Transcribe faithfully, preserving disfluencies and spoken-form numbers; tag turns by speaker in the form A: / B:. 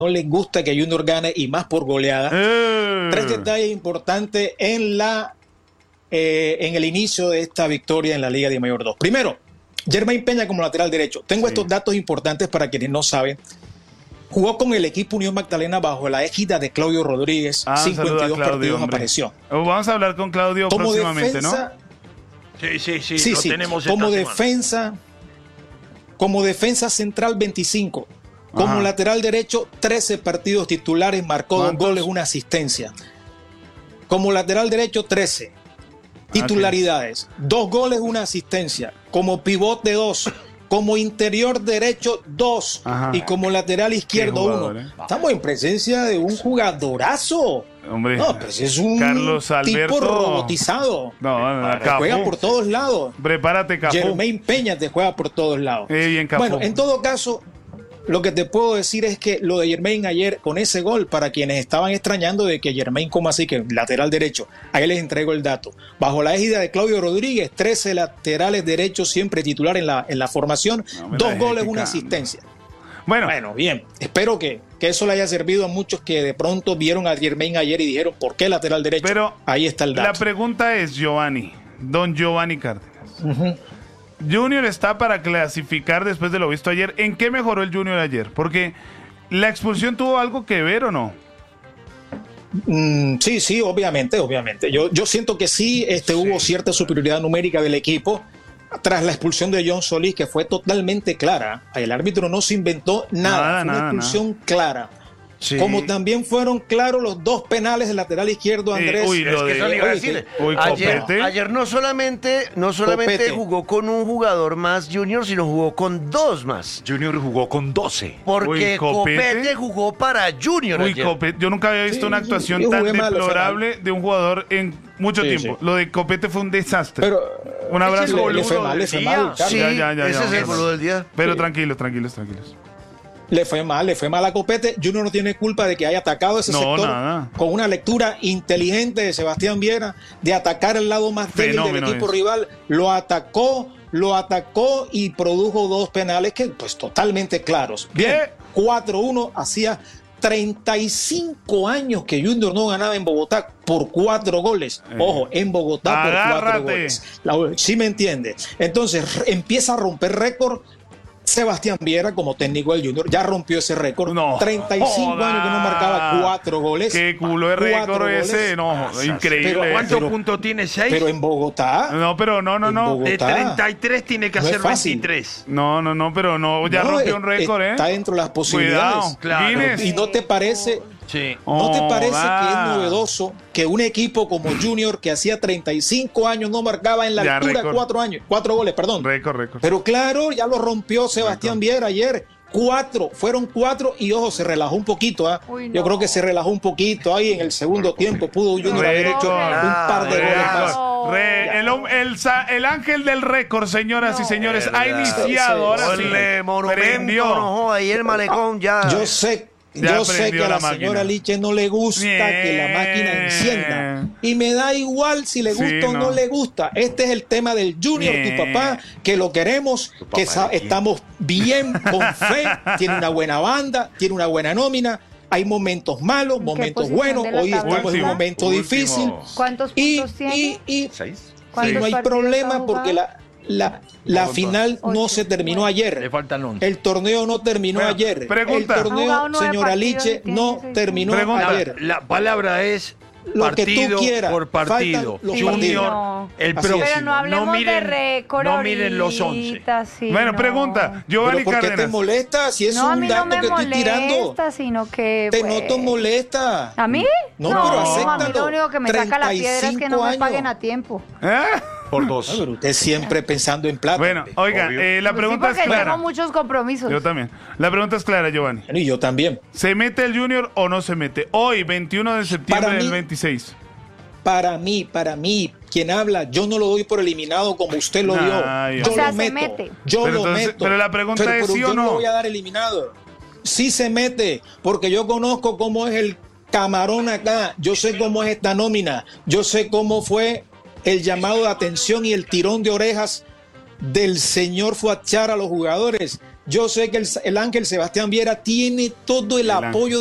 A: no les gusta que Junior gane y más por goleada. Eh. Tres detalles importantes en la eh, en el inicio de esta victoria en la Liga de Mayor dos. Primero, Jermaine Peña como lateral derecho. Tengo sí. estos datos importantes para quienes no saben. Jugó con el equipo Unión Magdalena bajo la égida de Claudio Rodríguez. Ah, cincuenta y dos Claudio, partidos hombre. apareció.
B: Vamos a hablar con Claudio como próximamente,
A: defensa,
B: ¿no?
C: Sí, sí, sí.
A: sí,
C: lo
A: sí.
C: tenemos
A: como
C: esta
A: defensa, semana. Como defensa central veinticinco. Como Ajá. lateral derecho, trece partidos titulares, marcó ¿Cuántos? dos goles, una asistencia. Como lateral derecho, trece titularidades, okay. dos goles, una asistencia. Como pivote, dos. Como interior derecho, dos. Ajá. Y como lateral izquierdo, jugador, uno. Eh? Estamos en presencia de un jugadorazo.
B: Hombre,
A: no, pues es un
B: Carlos Alberto...
A: tipo robotizado.
B: No, no,
A: te juega por todos lados.
B: Prepárate, Cafú.
A: Jermaine Peña te juega por todos lados.
B: Eh, bien, Cafú.
A: Bueno, en todo caso, lo que te puedo decir es que lo de Jermaine ayer, con ese gol, para quienes estaban extrañando de que Jermaine, como así, que lateral derecho, ahí les entrego el dato. Bajo la égida de Claudio Rodríguez, trece laterales derechos, siempre titular en la, en la formación, no, dos goles, una asistencia.
B: Bueno,
A: bueno, bien, espero que, que eso le haya servido a muchos que de pronto vieron a Jermaine ayer y dijeron, ¿por qué lateral derecho?
B: Pero
A: ahí está el dato.
B: La pregunta es, Giovanni, don Giovanni Cárdenas. Uh-huh. Junior está para clasificar después de lo visto ayer. ¿En qué mejoró el Junior ayer? Porque la expulsión tuvo algo que ver, ¿o no?
A: Mm, sí, sí, obviamente, obviamente. Yo, yo siento que sí, este, sí, hubo cierta superioridad numérica del equipo tras la expulsión de John Solís, que fue totalmente clara. El árbitro no se inventó nada, nada fue una nada, expulsión nada. clara. Sí. Como también fueron claros los dos penales del lateral izquierdo, Andrés.
C: Sí, uy, lo es que de, iba a decir. Uy, ayer, ayer no solamente, no solamente Copete. jugó con un jugador más Junior, sino jugó con dos más.
D: Junior jugó con doce.
C: Porque uy, Copete. Copete jugó para Junior
B: uy,
C: ayer.
B: Copete. Yo nunca había visto sí, una actuación tan deplorable de un jugador en mucho sí, tiempo. Sí. Lo de Copete fue un desastre.
A: Pero,
B: un abrazo.
A: Le, le fue mal, le fue mal.
C: Sí, ya, ya, ya, ese ya, es el boludo del día.
B: Pero sí. tranquilos, tranquilos, tranquilos.
A: Le fue mal, le fue mal a Copete. Junior no tiene culpa de que haya atacado ese
B: no, sector
A: nada. Con una lectura inteligente de Sebastián Viera de atacar el lado más débil Fenómeno del equipo es. rival. Lo atacó, lo atacó y produjo dos penales que pues totalmente claros. Bien, cuatro uno, hacía treinta y cinco años que Junior no ganaba en Bogotá por cuatro goles. Eh. Ojo, en Bogotá
B: Agárrate.
A: por cuatro goles. La, sí me entiende. Entonces empieza a romper récord. Sebastián Viera como técnico del Junior ya rompió ese récord.
B: No,
A: treinta y cinco
B: joda.
A: años que no marcaba cuatro goles.
B: Qué culo de récord ese. No, increíble.
C: Pero, ¿cuántos puntos tiene? ¿seis?
A: Pero en Bogotá.
B: No, pero no, no, no.
C: De treinta y tres tiene que no hacer veintitrés.
B: No, no, no, pero no. Ya no, rompió un récord, ¿eh?
A: Está dentro de las posibilidades.
B: Cuidado, claro.
A: ¿Y no te parece?
C: Sí.
A: ¿No te parece
B: oh,
A: que es novedoso que un equipo como Junior, que hacía treinta y cinco años, no marcaba en la ya, altura récord. cuatro años, cuatro goles, perdón?
B: Récord, récord.
A: Pero claro, ya lo rompió Sebastián récord. Viera ayer. Cuatro, fueron cuatro y ojo, se relajó un poquito. ¿eh? Uy, no. Yo creo que se relajó un poquito ahí en el segundo tiempo. Pudo Junior haber hecho un par de goles más.
B: Re, el, el, el ángel del récord, señoras no. y señores, ha iniciado. Ahora sí.
C: Le monumento, no, ahí el malecón ya.
A: Yo sé. Ya Yo sé que a la, la señora Liche no le gusta yeah. que la máquina encienda. Y me da igual si le gusta sí, o no. no le gusta. Este es el tema del Junior, yeah. tu papá, que lo queremos, que estamos bien, con fe, tiene una buena banda, tiene una buena nómina. Hay momentos malos, momentos buenos. Hoy estamos en un momento último. difícil.
E: ¿Cuántos
A: y,
E: puntos tiene?
A: Y, y,
D: ¿Seis?
A: y no hay problema porque la... La, la final no se terminó ayer.
C: Le faltan once.
A: El torneo no terminó
B: bueno,
A: ayer.
B: Pregunta.
A: El torneo, señora Liche, no terminó
B: pregunta.
A: ayer.
C: La, la palabra es
A: lo
C: partido
A: que tú quieras.
C: por partido. Junior,
E: no.
C: el próximo.
E: Pero no hablemos
C: no miren,
E: de récord.
C: No miren los once.
E: Sí,
B: bueno,
E: no.
B: pregunta. Giovanni
A: ¿Por qué
B: Cárdenas.
A: te molesta? Si es
E: no,
A: un dato
E: no
A: que
E: molesta,
A: estoy tirando.
E: Sino que,
A: te
E: pues...
A: noto molesta.
E: ¿A mí?
A: No,
E: no
A: pero acéptalo.
E: A mí lo único que me saca la piedra es que no me
A: años.
E: paguen a tiempo.
B: ¿Eh?
D: Por dos.
A: No, pero usted siempre pensando en plata.
B: Bueno, oiga, eh, la pregunta
E: pues
B: es
E: sí,
B: clara.
E: Tengo muchos compromisos.
B: Yo también. La pregunta es clara, Giovanni.
A: Y yo también.
B: ¿Se mete el Junior o no se mete? Hoy, veintiuno de septiembre
A: Para
B: del
A: mí,
B: veintiséis.
A: Para mí, para mí, quien habla, yo no lo doy por eliminado como usted lo dio.
B: Nah,
A: yo
E: o sea,
A: lo
E: se
A: meto.
E: mete.
A: Yo
B: pero
A: lo
B: entonces,
A: meto.
B: Pero la pregunta
A: pero,
B: es
A: pero
B: sí
A: yo
B: o no.
A: no lo voy a dar eliminado. Sí se mete, porque yo conozco cómo es el camarón acá. Yo sé cómo es esta nómina. Yo sé cómo fue el llamado de atención y el tirón de orejas del señor Fuachar a los jugadores. Yo sé que el, el Ángel Sebastián Viera tiene todo el, el apoyo.